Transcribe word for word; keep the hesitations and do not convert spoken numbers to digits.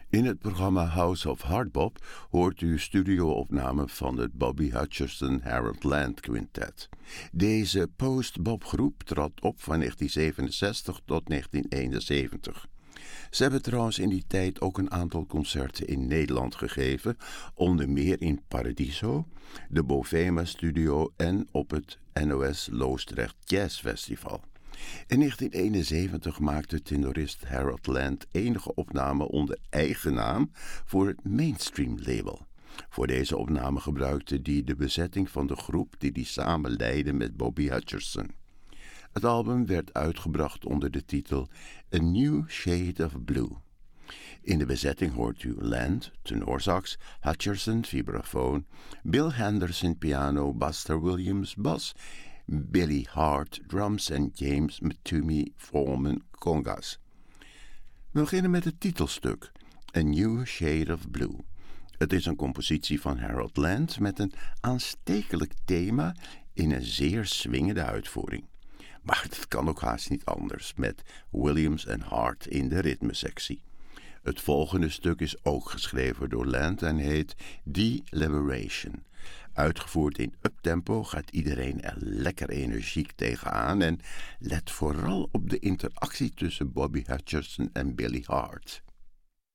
In het programma House of Hardbop hoort u studioopnamen van het Bobby Hutcherson Harold Land Quintet. Deze post-bop-groep trad op van negentien zevenenzestig tot negentien eenenzeventig. Ze hebben trouwens in die tijd ook een aantal concerten in Nederland gegeven, onder meer in Paradiso, de Bovema Studio en op het N O S Loosdrecht Jazz Festival. In negentien eenenzeventig maakte tenorist Harold Land enige opnamen onder eigen naam voor het Mainstream label. Voor deze opname gebruikte hij de bezetting van de groep die hij samen leidde met Bobby Hutcherson. Het album werd uitgebracht onder de titel A New Shade of Blue. In de bezetting hoort u Land, tenorsax, Hutcherson, vibrafoon, Bill Henderson, piano, Buster Williams, bas, Billy Hart, drums en James Mtume Foreman, congas. We beginnen met het titelstuk, A New Shade of Blue. Het is een compositie van Harold Land met een aanstekelijk thema in een zeer swingende uitvoering. Maar het kan ook haast niet anders met Williams en Hart in de ritmesectie. Het volgende stuk is ook geschreven door Land en heet De-Liberation. Uitgevoerd in uptempo gaat iedereen er lekker energiek tegenaan en let vooral op de interactie tussen Bobby Hutcherson en Billy Hart.